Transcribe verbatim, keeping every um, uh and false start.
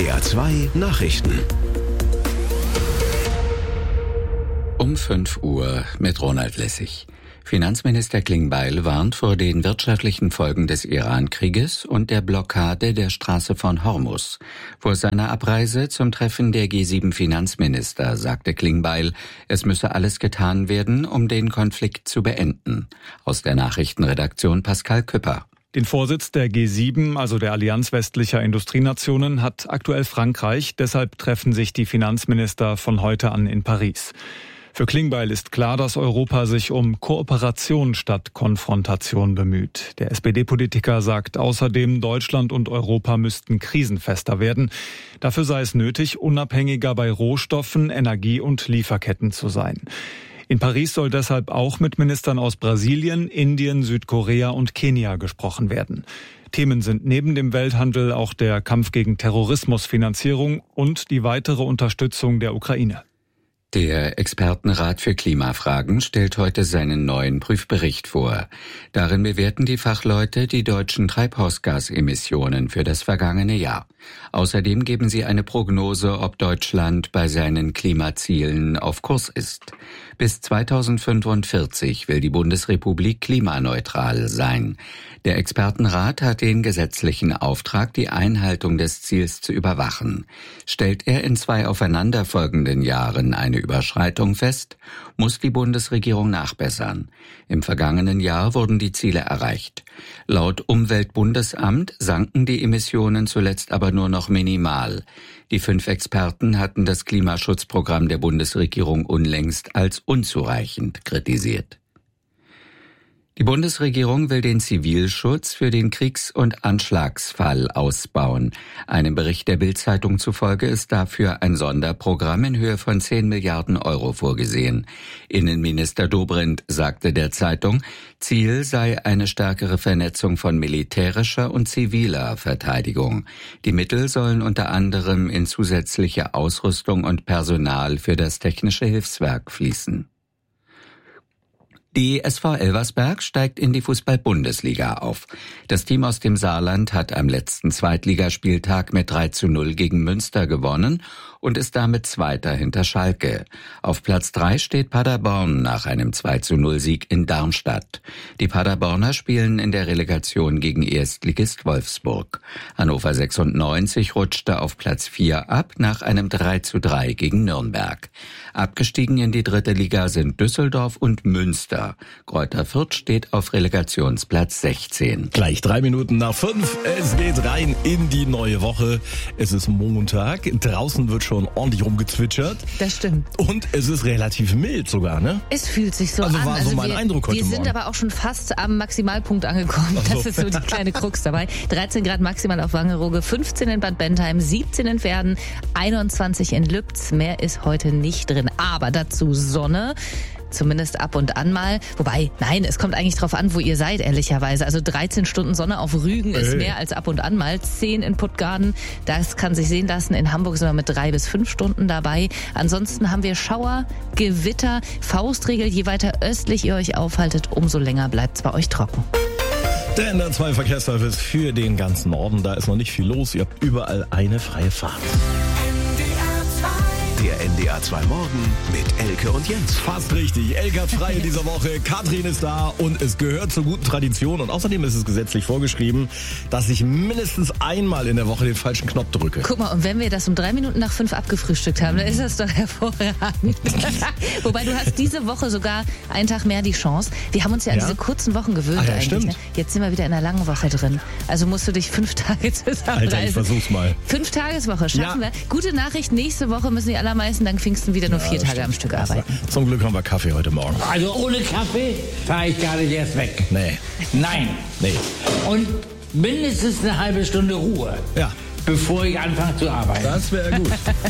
R zwei Nachrichten. Um fünf Uhr mit Ronald Lessig. Finanzminister Klingbeil warnt vor den wirtschaftlichen Folgen des Iran-Krieges und der Blockade der Straße von Hormuz. Vor seiner Abreise zum Treffen der G sieben Finanzminister sagte Klingbeil, es müsse alles getan werden, um den Konflikt zu beenden. Aus der Nachrichtenredaktion Pascal Küpper. Den Vorsitz der G sieben, also der Allianz westlicher Industrienationen, hat aktuell Frankreich. Deshalb treffen sich die Finanzminister von heute an in Paris. Für Klingbeil ist klar, dass Europa sich um Kooperation statt Konfrontation bemüht. Der S P D-Politiker sagt außerdem, Deutschland und Europa müssten krisenfester werden. Dafür sei es nötig, unabhängiger bei Rohstoffen, Energie und Lieferketten zu sein. In Paris soll deshalb auch mit Ministern aus Brasilien, Indien, Südkorea und Kenia gesprochen werden. Themen sind neben dem Welthandel auch der Kampf gegen Terrorismusfinanzierung und die weitere Unterstützung der Ukraine. Der Expertenrat für Klimafragen stellt heute seinen neuen Prüfbericht vor. Darin bewerten die Fachleute die deutschen Treibhausgasemissionen für das vergangene Jahr. Außerdem geben sie eine Prognose, ob Deutschland bei seinen Klimazielen auf Kurs ist. Bis zweitausendfünfundvierzig will die Bundesrepublik klimaneutral sein. Der Expertenrat hat den gesetzlichen Auftrag, die Einhaltung des Ziels zu überwachen. Stellt er in zwei aufeinanderfolgenden Jahren eine Überschreitung fest, muss die Bundesregierung nachbessern. Im vergangenen Jahr wurden die Ziele erreicht. Laut Umweltbundesamt sanken die Emissionen zuletzt aber nur noch minimal. Die fünf Experten hatten das Klimaschutzprogramm der Bundesregierung unlängst als unzureichend kritisiert. Die Bundesregierung will den Zivilschutz für den Kriegs- und Anschlagsfall ausbauen. Einem Bericht der Bild-Zeitung zufolge ist dafür ein Sonderprogramm in Höhe von zehn Milliarden Euro vorgesehen. Innenminister Dobrindt sagte der Zeitung, Ziel sei eine stärkere Vernetzung von militärischer und ziviler Verteidigung. Die Mittel sollen unter anderem in zusätzliche Ausrüstung und Personal für das Technische Hilfswerk fließen. Die S V Elversberg steigt in die Fußball-Bundesliga auf. Das Team aus dem Saarland hat am letzten Zweitligaspieltag mit drei zu null gegen Münster gewonnen und ist damit Zweiter hinter Schalke. Auf Platz drei steht Paderborn nach einem zwei zu null Sieg in Darmstadt. Die Paderborner spielen in der Relegation gegen Erstligist Wolfsburg. Hannover sechsundneunzig rutschte auf Platz vier ab nach einem drei zu drei gegen Nürnberg. Abgestiegen in die dritte Liga sind Düsseldorf und Münster. Greuther Fürth steht auf Relegationsplatz sechzehn. Gleich drei Minuten nach fünf. Es geht rein in die neue Woche. Es ist Montag. Draußen wird schon ordentlich rumgezwitschert. Das stimmt. Und es ist relativ mild sogar, ne? Es fühlt sich so also an. War so also mein wir, Eindruck heute wir sind Morgen. aber auch schon fast am Maximalpunkt angekommen. Ach so. Das ist so die kleine Krux dabei. dreizehn Grad maximal auf Wangerooge, fünfzehn in Bad Bentheim, siebzehn in Verden, einundzwanzig in Lübz. Mehr ist heute nicht drin. Aber dazu Sonne. Zumindest ab und an mal. Wobei, nein, es kommt eigentlich drauf an, wo ihr seid, ehrlicherweise. Also dreizehn Stunden Sonne auf Rügen ist Hey. mehr als ab und an mal. zehn in Puttgarden, das kann sich sehen lassen. In Hamburg sind wir mit drei bis fünf Stunden dabei. Ansonsten haben wir Schauer, Gewitter, Faustregel. Je weiter östlich ihr euch aufhaltet, umso länger bleibt es bei euch trocken. Der N D R zwei Verkehrsservice für den ganzen Norden. Da ist noch nicht viel los. Ihr habt überall eine freie Fahrt. Der N D R zwei Morgen mit Elke und Jens. Fast richtig. Elke hat frei in dieser Woche. Katrin ist da und es gehört zur guten Tradition. Und außerdem ist es gesetzlich vorgeschrieben, dass ich mindestens einmal in der Woche den falschen Knopf drücke. Guck mal, und wenn wir das um drei Minuten nach fünf abgefrühstückt haben, dann ist das doch hervorragend. Wobei du hast diese Woche sogar einen Tag mehr die Chance. Wir haben uns ja an Ja? diese kurzen Wochen gewöhnt Ah ja, eigentlich. stimmt. Ne? Jetzt sind wir wieder in einer langen Woche drin. Also musst du dich fünf Tage zusammenreißen. Alter, ich versuch's mal. Fünf Tageswoche schaffen Ja. wir. Gute Nachricht, nächste Woche müssen die allermeisten dank Pfingsten wieder nur Ja, vier das Tage stimmt. am Stück arbeiten. Zum Glück haben wir Kaffee heute Morgen. Also ohne Kaffee fahre ich gar nicht erst weg. Nee, Nein. nee. Und mindestens eine halbe Stunde Ruhe, Ja, bevor ich anfange zu arbeiten. das wäre gut.